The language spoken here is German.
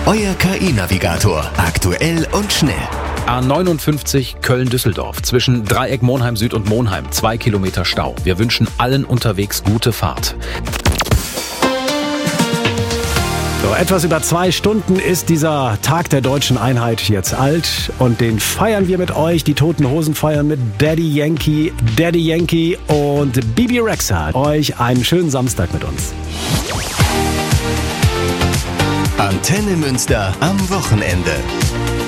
Euer KI-Navigator. Aktuell und schnell. A59 Köln-Düsseldorf. Zwischen Dreieck Monheim Süd und Monheim. 2 Kilometer Stau. Wir wünschen allen unterwegs gute Fahrt. So, etwas über 2 Stunden ist dieser Tag der deutschen Einheit jetzt alt und den feiern wir mit euch. Die Toten Hosen feiern mit Daddy Yankee und Bibi Rexha. Euch einen schönen Samstag mit uns. Antenne Münster am Wochenende.